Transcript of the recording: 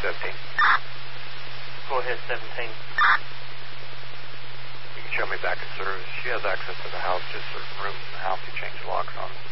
17. Go ahead, 17. You can show me back in service. She has access to the house, just certain rooms in the house you change the locks on.